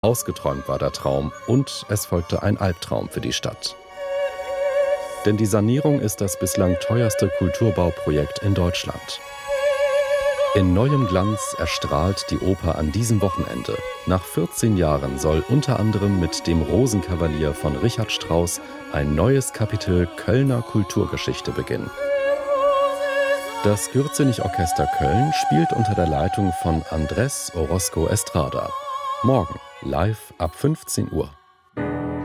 Ausgeträumt war der Traum und es folgte ein Albtraum für die Stadt. Denn die Sanierung ist das bislang teuerste Kulturbauprojekt in Deutschland. In neuem Glanz erstrahlt die Oper an diesem Wochenende. Nach 14 Jahren soll unter anderem mit dem Rosenkavalier von Richard Strauss ein neues Kapitel Kölner Kulturgeschichte beginnen. Das Gürzenich-Orchester Köln spielt unter der Leitung von Andrés Orozco Estrada. Morgen live ab 15 Uhr.